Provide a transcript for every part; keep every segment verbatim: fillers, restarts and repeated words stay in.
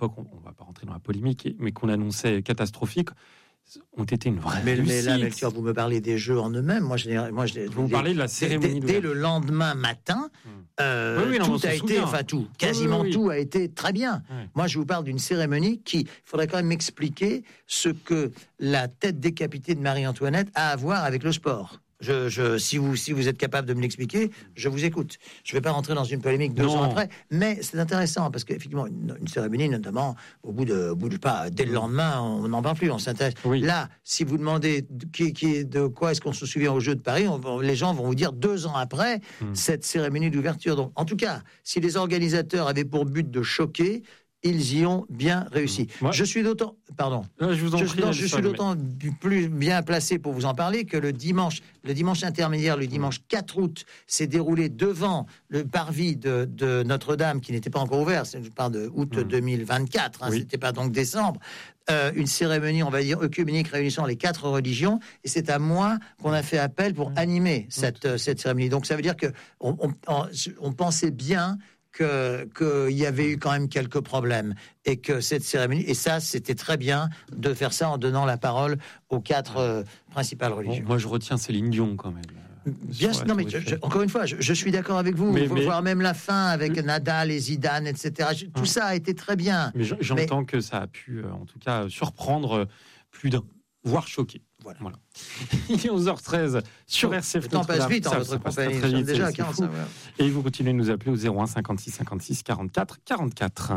l'époque, on ne va pas rentrer dans la polémique, mais qu'on annonçait catastrophiques, ont été une vraie mais, réussite. Mais là, Melchior, vous me parlez des jeux en eux-mêmes. Moi, je, moi, je, vous me parlez de la cérémonie. Dès, dès le lendemain matin, hum. euh, oui, oui, non, tout a été, souvient. enfin tout, quasiment oui, oui, oui. tout a été très bien. Oui. Moi, je vous parle d'une cérémonie qui, il faudrait quand même m'expliquer ce que la tête décapitée de Marie-Antoinette a à voir avec le sport. Je, je, si vous, si vous êtes capable de me l'expliquer, je vous écoute. Je ne vais pas rentrer dans une polémique deux non. ans après, mais c'est intéressant parce qu'effectivement, une, une cérémonie, notamment, au bout de, au bout de pas, dès le lendemain, on n'en parle plus, on s'intéresse. Oui. Là, si vous demandez de, qui, qui, de quoi est-ce qu'on se souvient aux Jeux de Paris, on, les gens vont vous dire deux ans après hum. cette cérémonie d'ouverture. Donc, en tout cas, si les organisateurs avaient pour but de choquer, ils y ont bien réussi. Ouais. Je suis d'autant, pardon, ouais, je, vous en je, prie, non, je suis d'autant mais... plus bien placé pour vous en parler que le dimanche, le dimanche intermédiaire, le dimanche quatre août, s'est déroulé devant le parvis de, de Notre-Dame, qui n'était pas encore ouvert. Je parle de août mmh. deux mille vingt-quatre, hein, oui. C'était pas donc décembre. Euh, une cérémonie, on va dire, œcuménique réunissant les quatre religions, et c'est à moi qu'on a fait appel pour animer cette, euh, cette cérémonie. Donc ça veut dire que on, on, on, on pensait bien que qu'il y avait eu quand même quelques problèmes et que cette cérémonie, et ça c'était très bien de faire ça en donnant la parole aux quatre euh, principales religions. Bon, moi je retiens Céline Dion quand même. Bien sûr, non mais je, je, encore une fois, je, je suis d'accord avec vous. Mais, vous mais, voir même la fin avec mais, Nadal et Zidane, et cetera. Je, tout ça a été très bien. Mais j'entends mais, que ça a pu, en tout cas, surprendre plus d'un, voire choquer. Voilà. voilà. Il est onze heures treize sur oh, R C F. Le temps passe vite en votre compagnie. Très vite, déjà à quarante-cinq. Ouais. Et vous continuez de nous appeler au zéro un cinquante-six cinquante-six quarante-quatre quarante-quatre.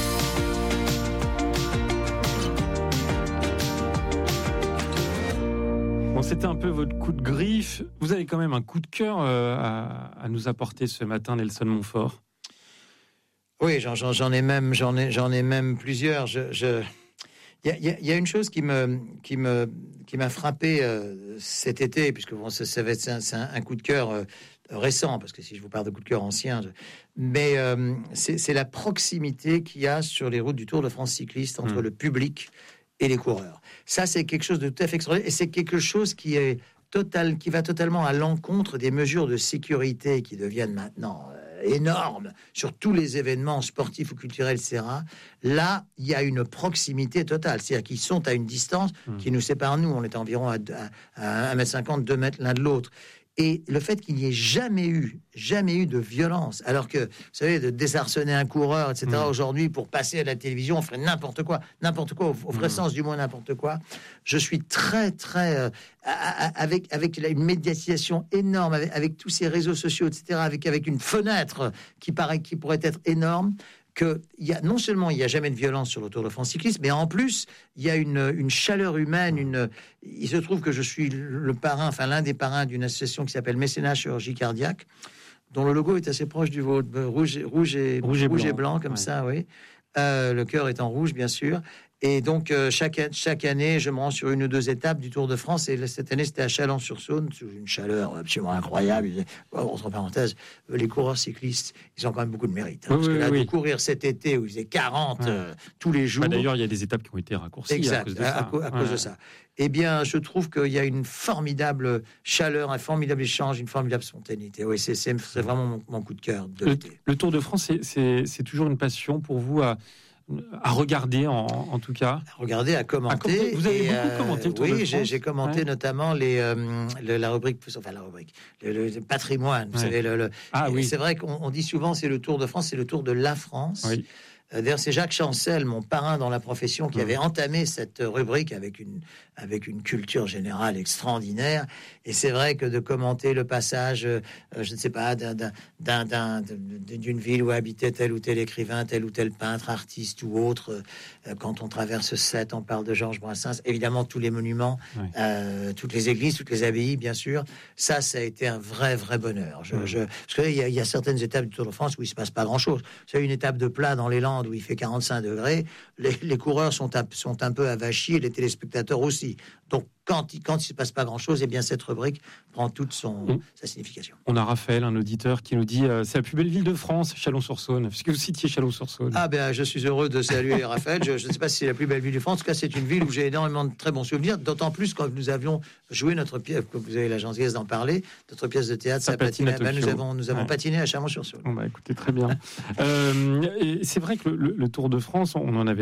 Bon, c'était un peu votre coup de griffe. Vous avez quand même un coup de cœur euh, à, à nous apporter ce matin, Nelson Montfort. Oui, j'en, j'en, j'en ai même, j'en ai, j'en ai même plusieurs. Je, je... Il y, y, y a une chose qui me, qui me, qui m'a frappé euh, cet été, puisque bon, ça, ça va être c'est un, c'est un, un coup de cœur euh, récent, parce que si je vous parle de coup de cœur ancien, je... mais euh, c'est, c'est la proximité qu'il y a sur les routes du Tour de France cycliste entre mmh. le public et les coureurs. Ça, c'est quelque chose de tout à fait extraordinaire, et c'est quelque chose qui est total, qui va totalement à l'encontre des mesures de sécurité qui deviennent maintenant euh, énorme sur tous les événements sportifs ou culturels, et cetera. Là, il y a une proximité totale. C'est-à-dire qu'ils sont à une distance mmh. qui nous sépare, nous. On est environ à, à, à un mètre cinquante, deux mètres l'un de l'autre. Et le fait qu'il n'y ait jamais eu, jamais eu de violence, alors que, vous savez, de désarçonner un coureur, et cetera, mmh. aujourd'hui, pour passer à la télévision, on ferait n'importe quoi, n'importe quoi, au, au vrai mmh. sens du mot, n'importe quoi. Je suis très, très, euh, avec, avec une médiatisation énorme, avec, avec tous ces réseaux sociaux, et cetera, avec, avec une fenêtre qui paraît, qui pourrait être énorme, que il y a non seulement il y a jamais de violence sur le Tour de France cycliste, mais en plus il y a une, une chaleur humaine. Une, il se trouve que je suis le parrain, enfin l'un des parrains d'une association qui s'appelle Mécénat Chirurgie Cardiaque, dont le logo est assez proche du vôtre, rouge, rouge et rouge et rouge blanc, et blanc comme ouais. ça, oui. Euh, le cœur est en rouge, bien sûr. Et donc, euh, chaque, chaque année, je me rends sur une ou deux étapes du Tour de France. Et cette année, c'était à Chalon-sur-Saône, sous une chaleur absolument incroyable. Entre parenthèses, les coureurs cyclistes, ils ont quand même beaucoup de mérite. Hein, oui, parce que là, oui, de oui. courir cet été où il faisait quarante ouais. euh, tous les jours. Bah, d'ailleurs, il y a des étapes qui ont été raccourcies exact, à cause de à, ça. À, à, à cause ouais. de ça. Eh bien, je trouve qu'il y a une formidable chaleur, un formidable échange, une formidable spontanéité. Oui, c'est, c'est, c'est vraiment mon, mon coup de cœur de le, l'été. Le Tour de France, c'est, c'est, c'est toujours une passion pour vous à... à regarder en, en tout cas à regarder, à commenter. À, vous avez et beaucoup euh, commenté le Tour oui, de France. j'ai, j'ai commenté ouais. notamment les, euh, le, la rubrique, enfin la rubrique, le, le patrimoine. Vous ouais. savez, le, le ah, oui. c'est vrai qu'on on dit souvent c'est le Tour de France, c'est le Tour de la France. Oui. D'ailleurs, c'est Jacques Chancel, mon parrain dans la profession, qui mmh. avait entamé cette rubrique avec une, avec une culture générale extraordinaire. Et c'est vrai que de commenter le passage, euh, je ne sais pas, d'un, d'un, d'un, d'un, d'une ville où habitait tel ou tel écrivain, tel ou tel peintre, artiste ou autre, euh, quand on traverse Sète, on parle de Georges Brassens, évidemment tous les monuments, oui. euh, toutes les églises, toutes les abbayes, bien sûr. Ça, ça a été un vrai, vrai bonheur. Je, mmh. je, parce qu'il y, y a certaines étapes du Tour de France où il ne se passe pas grand-chose. C'est une étape de plat dans les Landes où il fait quarante-cinq degrés, les, les coureurs sont un, sont un peu avachis et les téléspectateurs aussi. Donc, quand, quand il ne se passe pas grand-chose, eh bien cette rubrique prend toute son, on, sa signification. On a Raphaël, un auditeur, qui nous dit euh, c'est la plus belle ville de France, Chalon-sur-Saône. Puisque vous citiez Chalon-sur-Saône. Ah ben, je suis heureux de saluer Raphaël. Je, je ne sais pas si c'est la plus belle ville de France. En tout cas, c'est une ville où j'ai énormément de très bons souvenirs. D'autant plus quand nous avions joué notre pièce, que vous avez la gentillesse d'en parler, notre pièce de théâtre, ça, ça patine à ben, nous avons, nous avons ouais. patiné à Chalon-sur-Saône. Bon, bah, écoutez, très bien. euh, et c'est vrai que le, le, le Tour de France, on en avait